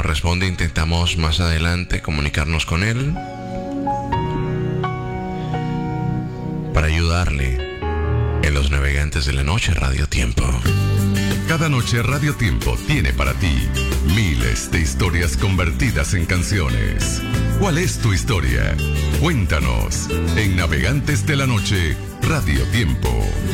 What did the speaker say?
responde, intentamos más adelante comunicarnos con él para ayudarle en Los Navegantes de la Noche Radio Tiempo. Cada noche Radio Tiempo tiene para ti miles de historias convertidas en canciones. ¿Cuál es tu historia? Cuéntanos en Navegantes de la Noche Radio Tiempo.